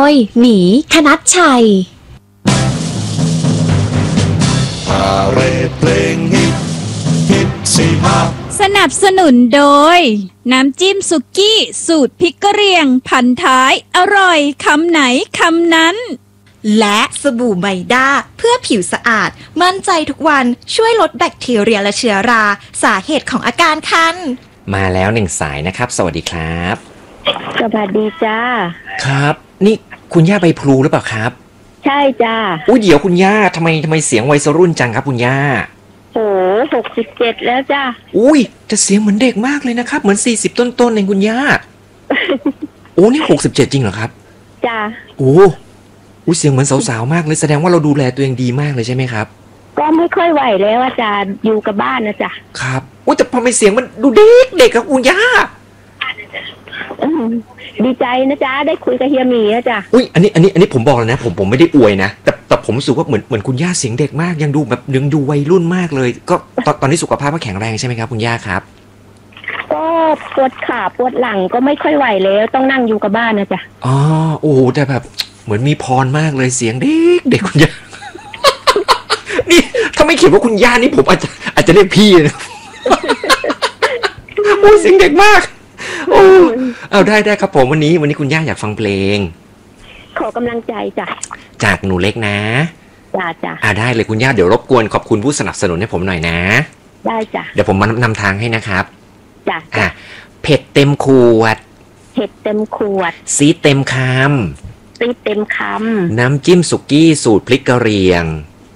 ยหมีคณัชชัยพาเรดเพลงฮิตสี่ภาคสนับสนุนโดยน้ำจิ้มสุกี้สูตรพริกกะเหรี่ยงพันท้ายอร่อยคำไหนคำนั้นและสบู่ไมด้าเพื่อผิวสะอาดมั่นใจทุกวันช่วยลดแบคทีเรียและเชื้อราสาเหตุของอาการคันมาแล้วหนึ่งสายนะครับสวัสดีครับสวัสดีจ้าครับนี่คุณย่าใบพลูหรือเปล่าครับใช่จ้าอุ้ยเดี๋ยวคุณย่าทำไมเสียงวัยรุ่นจังครับคุณย่าโอ้67แล้วจ้าอุ้ยจะเสียงเหมือนเด็กมากเลยนะครับเหมือน40ต้นๆเองคุณย่า โอ้นี่67จริงเหรอครับจ้าโอ้เสียงเหมือนสาวๆมากเลยแสดงว่าเราดูแลตัวเองดีมากเลยใช่ไหมครับก็ไม่ค่อยไหวแล้วอาจารย์อยู่กับบ้านนะจ๊ะครับโอ้แต่พอไม่เสียงมันดูเด็กครับคุณย่าดีใจนะจ๊ะได้คุยกับเฮียหมีนะจ๊ะอุ้ยอันนี้ผมบอกเลยนะผมไม่ได้อวยนะแต่ผมรู้สึกว่าเหมือนคุณย่าเสียงเด็กมากยังดูวัยรุ่นมากเลยก็ตอนนี้สุขภาพก็แข็งแรงใช่ไหมครับคุณย่าครับก็ปวดขาปวดหลังก็ไม่ค่อยไหวแล้วต้องนั่งอยู่กับบ้านนะจ๊ะอ๋อโอ้แต่แบบเหมือนมีพรมากเลยเสียงเด็กคุณย่า นี่ถ้าไม่เขียนว่าคุณย่านี่ผมอาจจะเรียกพี่นะ โอ้เสียงเด็กมากโอ้เอาได้ครับผมวันนี้คุณย่าอยากฟังเพลงขอกำลังใจจ้ะจากหนูเล็กนะจ้ะได้เลยคุณย่าเดี๋ยวรบกวนขอบคุณผู้สนับสนุนให้ผมหน่อยนะได้จ้ะเดี๋ยวผมมานำทางให้นะครับจ้ะเผ็ดเต็มขวดซีเต็มคำน้ำจิ้มสุกี้สูตรพริกกะเหรี่ยง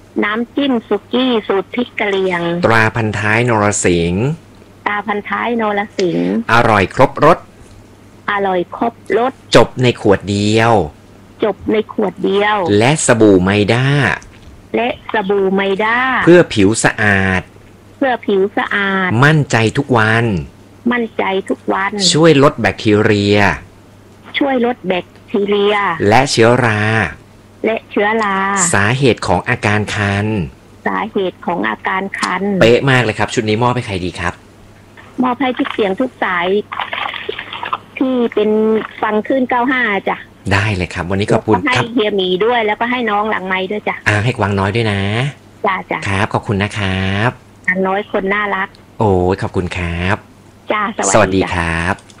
ตราพันท้ายนรสิงห์อร่อยครบรสจบในขวดเดียวและสบู่ไมด้าเพื่อผิวสะอาดมั่นใจทุกวันช่วยลดแบคทีเรียและเชื้อราสาเหตุของอาการคันเป๊ะมากเลยครับชุดนี้มอบให้ใครดีครับมอบให้ทุกเสียงทุกสายที่เป็นฟังขึ้น95จ้ะได้เลยครับวันนี้ขอบคุณครับให้เฮียหมีด้วยแล้วก็ให้น้องหลังไม้ด้วยจ้ะให้กวางน้อยด้วยนะจ้ะครับขอบคุณนะครับน้อยคนน่ารักโอ้ยขอบคุณครับจ้าสวัสดีครับ